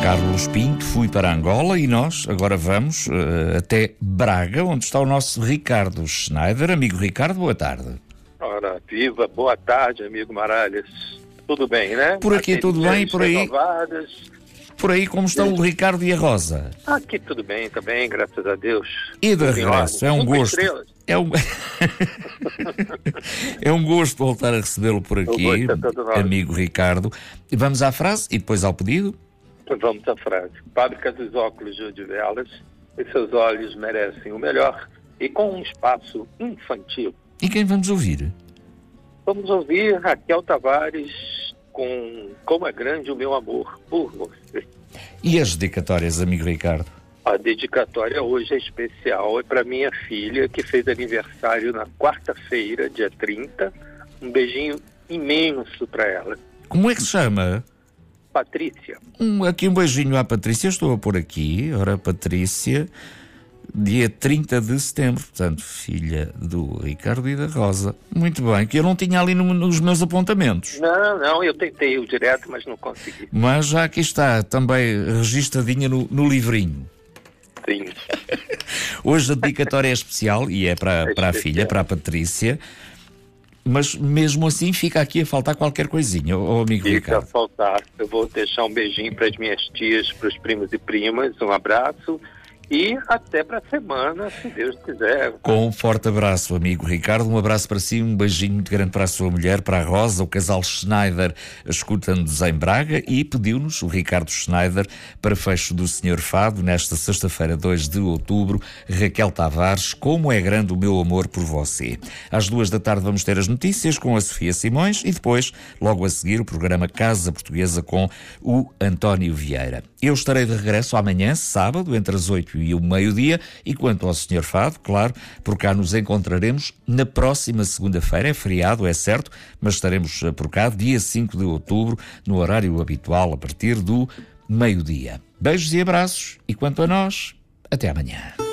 Carlos Pinto, fui para Angola e nós agora vamos até Braga, onde está o nosso Ricardo Schneider. Amigo Ricardo, boa tarde. Ora, viva, boa tarde, amigo Maralhas. Tudo bem, né? Por aqui tudo bem, e por aí? Renovadas. Por aí como estão o Ricardo e a Rosa? Aqui tudo bem também, graças a Deus. E de regresso, é um gosto. É um gosto voltar a recebê-lo por aqui, amigo Ricardo. Vamos à frase e depois ao pedido? Vamos à frase. Fábrica dos óculos de Odivelas, e seus olhos merecem o melhor, e com um espaço infantil. E quem vamos ouvir? Vamos ouvir Raquel Tavares com Como é Grande o Meu Amor por Você. E as dedicatórias, amigo Ricardo? A dedicatória hoje é especial, é para minha filha, que fez aniversário na quarta-feira, dia 30. Um beijinho imenso para ela. Como é que se chama? Patrícia. Aqui um beijinho à Patrícia, estou a pôr aqui. Ora, Patrícia, dia 30 de setembro, portanto, filha do Ricardo e da Rosa. Muito bem, que eu não tinha ali nos meus apontamentos. Não, eu tentei o direto, mas não consegui. Mas já aqui está, também registradinha no livrinho. Sim. Hoje a dedicatória é especial e é para a filha, para a Patrícia. Mas mesmo assim fica aqui a faltar qualquer coisinha, amigo Ricardo. Fica a faltar. Eu vou deixar um beijinho para as minhas tias, para os primos e primas, um abraço e até para a semana, se Deus quiser. Com um forte abraço, amigo Ricardo, um abraço para si, um beijinho muito grande para a sua mulher, para a Rosa. O casal Schneider escuta-nos em Braga e pediu-nos, o Ricardo Schneider, para fecho do Senhor Fado, nesta sexta-feira, 2 de outubro, Raquel Tavares, Como é Grande o Meu Amor por Você. Às 2 da tarde vamos ter as notícias com a Sofia Simões e depois, logo a seguir, o programa Casa Portuguesa com o António Vieira. Eu estarei de regresso amanhã, sábado, entre as 8 e o meio-dia, e quanto ao Senhor Fado, claro, por cá nos encontraremos na próxima segunda-feira. É feriado, é certo, mas estaremos por cá, dia 5 de outubro, no horário habitual, a partir do meio-dia. Beijos e abraços, e quanto a nós, até amanhã.